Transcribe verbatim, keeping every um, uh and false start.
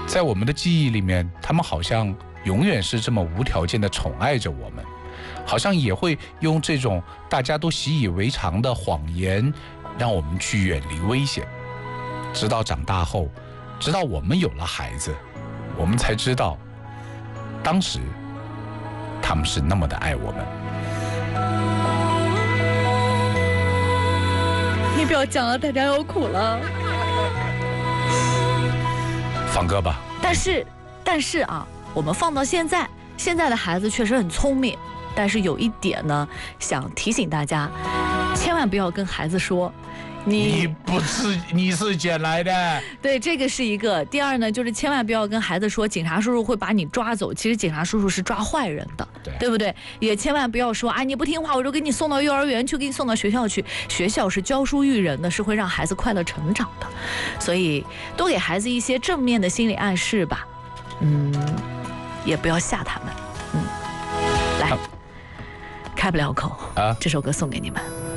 在我们的记忆里面，他们好像永远是这么无条件的宠爱着我们，好像也会用这种大家都习以为常的谎言，让我们去远离危险。直到长大后，直到我们有了孩子，我们才知道，当时他们是那么的爱我们。 你不要讲了，大家要哭了。 放歌吧。 但是，但是啊，我们放到现在，现在的孩子确实很聪明，但是有一点呢，想提醒大家，千万不要跟孩子说。你你不是你是捡来的， 对，这个是一个。第二呢，就是千万不要跟孩子说警察叔叔会把你抓走，其实警察叔叔是抓坏人的， 对, 对不对？也千万不要说啊，你不听话我就给你送到幼儿园去，给你送到学校去。学校是教书育人的，是会让孩子快乐成长的，所以多给孩子一些正面的心理暗示吧。嗯，也不要吓他们。嗯，来，开不了口啊，这首歌送给你们。